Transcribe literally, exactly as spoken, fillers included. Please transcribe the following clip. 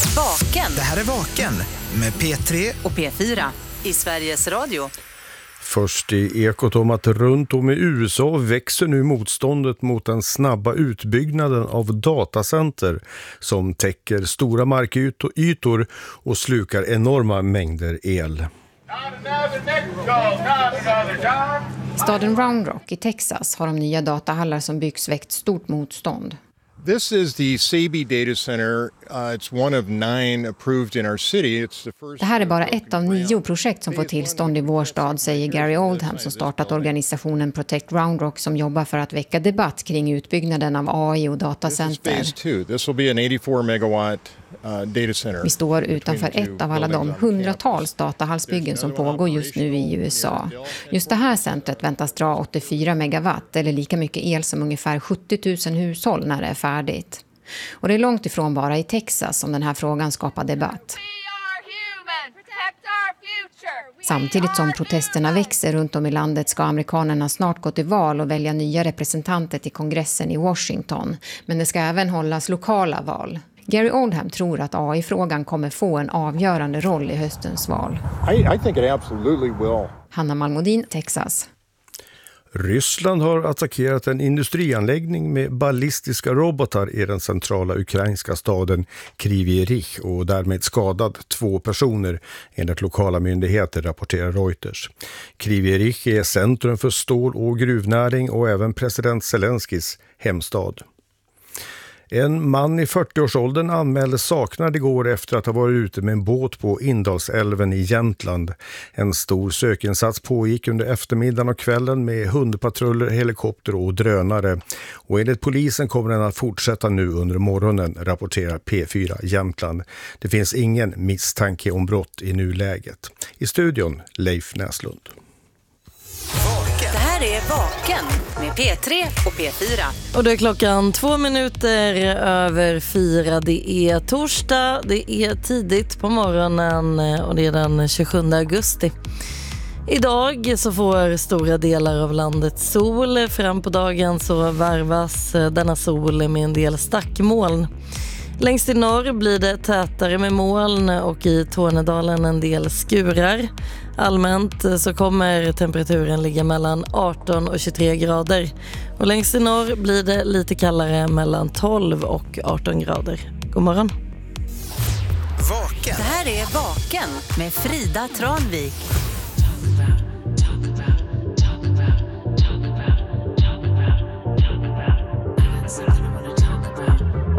Vaken. Det här är Vaken med P tre och P fyra i Sveriges Radio. Först i Ekot om att runt om i U S A växer nu motståndet mot den snabba utbyggnaden av datacenter som täcker stora markytor och slukar enorma mängder el. Staden Round Rock i Texas har de nya datahallar som byggs väckt stort motstånd. This is the Saby Data Center. Uh, it's one of nine approved in our city. It's the first. Det här är bara ett av nio projekt som får tillstånd i vår stad, säger Gary Oldham som startat organisationen Protect Round Rock som jobbar för att väcka debatt kring utbyggnaden av A I och datacenter. This is phase two. This will be an eighty-four megawatt uh, data center. Vi står utanför ett av alla de hundratals datahallsbyggen som pågår just nu i U S A. Just det här centret väntas dra åttiofyra megawatt eller lika mycket el som ungefär sjuttio tusen hushåll när det är färdigt. Och det är långt ifrån bara i Texas som den här frågan skapar debatt. Samtidigt som protesterna växer runt om i landet ska amerikanerna snart gå till val och välja nya representanter till kongressen i Washington. Men det ska även hållas lokala val. Gary Oldham tror att A I-frågan kommer få en avgörande roll i höstens val. I, I think it absolutely will. Hanna Malmodin, Texas. Ryssland har attackerat en industrianläggning med ballistiska robotar i den centrala ukrainska staden Kryvyi Rih och därmed skadat två personer, enligt lokala myndigheter, rapporterar Reuters. Kryvyi Rih är centrum för stål- och gruvnäring och även president Zelenskis hemstad. En man i fyrtioårsåldern anmäldes saknad igår efter att ha varit ute med en båt på Indalsälven i Jämtland. En stor sökinsats pågick under eftermiddagen och kvällen med hundpatruller, helikopter och drönare. Och enligt polisen kommer den att fortsätta nu under morgonen, rapporterar P fyra Jämtland. Det finns ingen misstanke om brott i nuläget. I studion Leif Näslund. Det här är Vaken med P tre och P fyra. Och det är klockan två minuter över fyra. Det är torsdag, det är tidigt på morgonen och det är den tjugosjunde augusti. Idag så får stora delar av landet sol. Fram på dagen så varvas denna sol med en del stackmoln. Längst i norr blir det tätare med moln och i Tornedalen en del skurar. Allmänt så kommer temperaturen ligga mellan arton och tjugotre grader. Och längst i norr blir det lite kallare mellan tolv och arton grader. God morgon. Vaken. Det här är Vaken med Frida Tranvik.